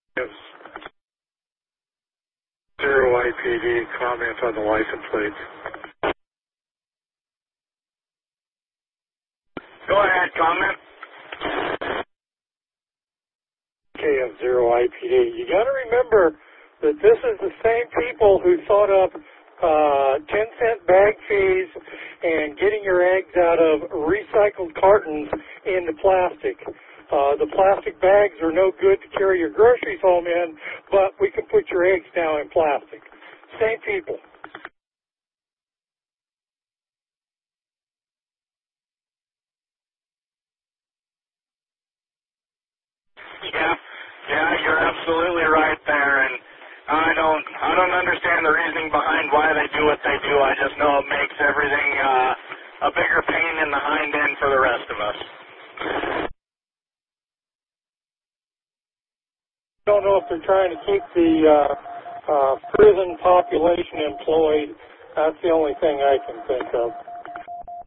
Yes. Zero IPD, comment on the license plates. Go ahead, comment. KF0 IPD. You got to remember that this is the same people who thought up 10-cent bag fees and getting your eggs out of recycled cartons into plastic. The plastic bags are no good to carry your groceries home in, but we can put your eggs now in plastic. Same people. Yeah, you're absolutely right there, and I don't understand the reasoning behind why they do what they do. I just know it makes everything a bigger pain in the hind end for the rest of us. I don't know if they're trying to keep the prison population employed. That's the only thing I can think of.